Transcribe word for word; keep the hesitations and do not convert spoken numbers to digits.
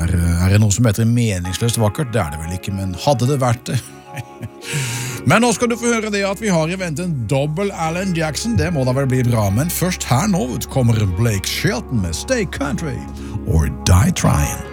er, er det noe som heter meningsløst vakkert? Det er det vel ikke, men hadde det vært det? Men nå skal du få høre det at vi har i vente en dobbel Alan Jackson. Det må da vel bli bra, men først her nå ut kommer Blake Shelton med Stay Country or Die Trying.